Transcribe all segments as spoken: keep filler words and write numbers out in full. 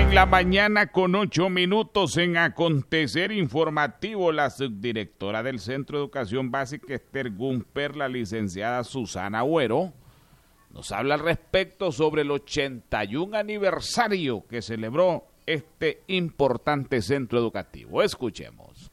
En la mañana con ocho minutos en Acontecer Informativo, la subdirectora del Centro de Educación Básica Esther Gumper, la licenciada Susana Agüero, nos habla al respecto sobre el ochenta y un aniversario que celebró este importante centro educativo. Escuchemos.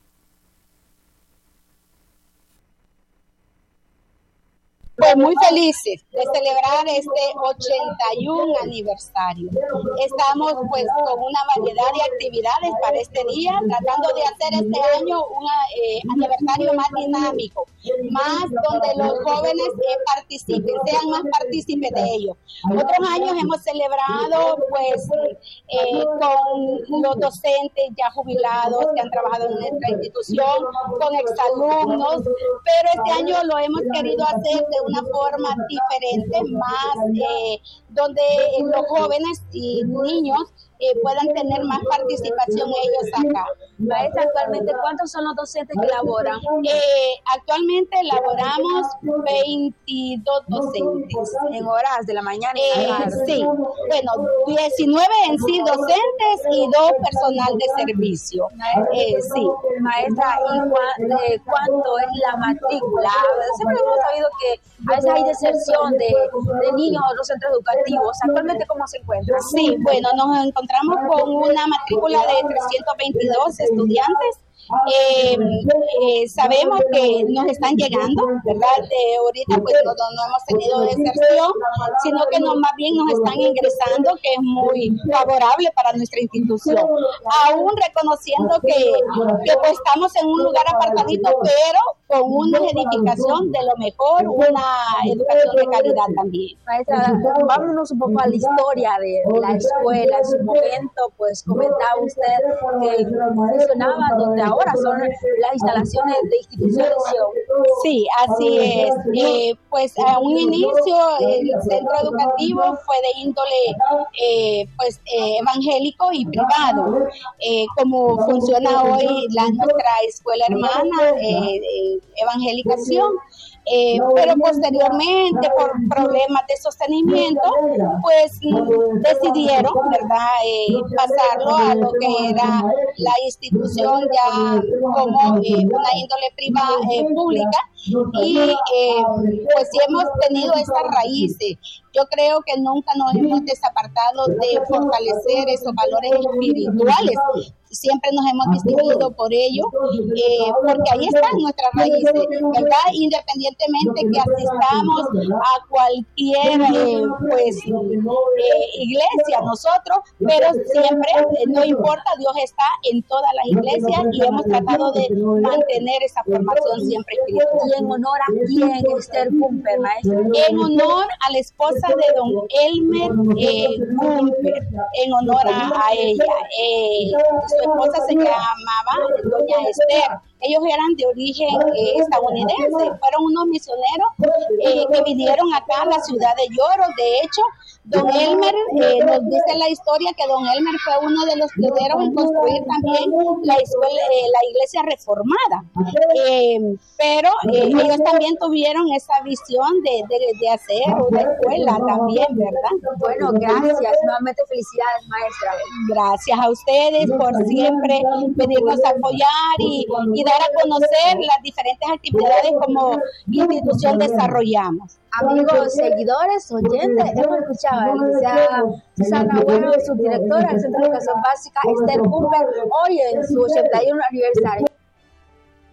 Pues muy felices de celebrar este ochenta y un aniversario. Estamos pues con una variedad de actividades para este día, tratando de hacer este año un eh, aniversario más dinámico, más donde los jóvenes eh, participen, sean más partícipes de ello. Otros años hemos celebrado pues eh, con los docentes ya jubilados que han trabajado en nuestra institución, con exalumnos, pero este año lo hemos querido hacer de una forma diferente, más eh, donde los jóvenes y niños eh, puedan tener más participación ellos acá. Maestra, actualmente, ¿cuántos son los docentes que laboran? Eh, actualmente elaboramos veintidós docentes. ¿En horas de la mañana? Eh, sí, bueno, diecinueve en sí docentes y dos personal de servicio. Eh, sí. Maestra, ¿y cu eh, cuánto es la matrícula? Siempre hemos sabido que a veces hay deserción de, de niños a otros centros educativos. ¿Actualmente cómo se encuentra? Sí, bueno, nos encontramos con una matrícula de trescientos veintidós estudiantes. Eh, eh, sabemos que nos están llegando, ¿verdad? De ahorita pues no, no hemos tenido deserción, sino que no, más bien nos están ingresando, que es muy favorable para nuestra institución. Aún reconociendo que, que pues estamos en un lugar apartadito, pero con una edificación de lo mejor, una educación de calidad también. Maestra, vámonos un poco a la historia de la escuela. En su momento, pues comentaba usted que funcionaba donde ahora son las instalaciones de instituciones. Sí, así es. Eh, pues a un inicio el centro educativo fue de índole eh, pues eh, evangélico y privado, eh, como funciona hoy la nuestra escuela hermana eh, eh, Evangelicación. Eh, pero posteriormente por problemas de sostenimiento pues decidieron, ¿verdad?, eh, pasarlo a lo que era la institución ya como eh, una índole privada, eh, pública, y eh, pues sí hemos tenido estas raíces. Yo creo que nunca nos hemos desapartado de fortalecer esos valores espirituales. Siempre nos hemos distinguido por ello, eh, porque ahí están nuestras raíces, ¿verdad? Independientemente que asistamos a cualquier eh, pues eh, iglesia nosotros, pero siempre, eh, no importa, Dios está en todas las iglesias y hemos tratado de mantener esa formación siempre espiritual. ¿Y en honor a quién, Esther Gumper, maestra? En honor a la esposa de don Elmer eh, Gumper, en honor a, a ella. Eh, su esposa se llamaba doña Esther. Ellos eran de origen eh, estadounidense, fueron unos misioneros eh, que vinieron acá a la ciudad de Lloros. De hecho, don Elmer, eh, nos dice la historia que don Elmer fue uno de los pioneros en construir también la, escuela, eh, la iglesia reformada. Eh, pero eh, ellos también tuvieron esa visión de, de, de hacer una escuela también, ¿verdad? Bueno, gracias. Nuevamente felicidades, maestra. Gracias a ustedes por siempre venirnos a apoyar y, y dar a conocer las diferentes actividades como institución desarrollamos. Amigos, seguidores, oyentes, hemos escuchado a la licenciada Susana Agüero, subdirectora del Centro de Educación Básica Esther Gumper, hoy en su ochenta y un aniversario.